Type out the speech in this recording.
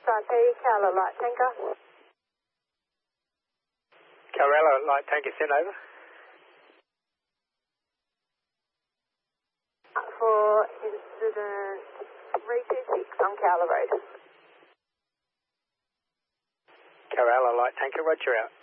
Taipei, Cowler Light Tanker. Cowler Light Tanker sent over. For incident 326 on Cowler Road. Cowler Light Tanker, roger out.